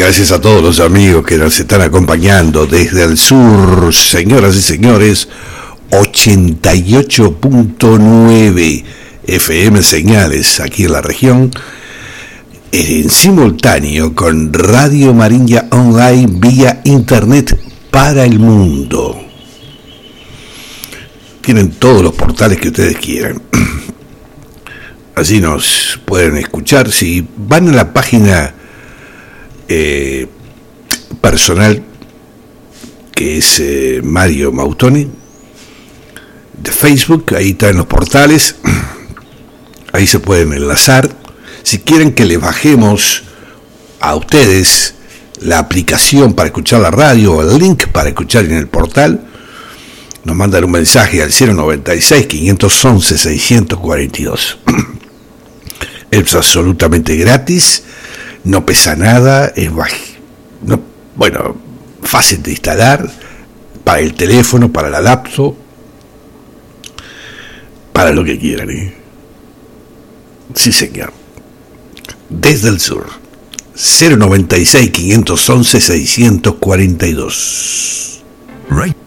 Gracias a todos los amigos que nos están acompañando desde el sur, señoras y señores. 88.9 FM señales aquí en la región, en simultáneo con Radio Marinha Online vía internet para el mundo. Tienen todos los portales que ustedes quieran. Así nos pueden escuchar. Si van a la página personal, que es Mario Mautoni, de Facebook, ahí están los portales, ahí se pueden enlazar. Si quieren que les bajemos a ustedes la aplicación para escuchar la radio o el link para escuchar en el portal, nos mandan un mensaje al 096-511-642. Es absolutamente gratis, no pesa nada, es fácil de instalar para el teléfono, para la laptop, para lo que quieran, ¿eh? Sí, señor. Desde el sur, 096-511-642. Right.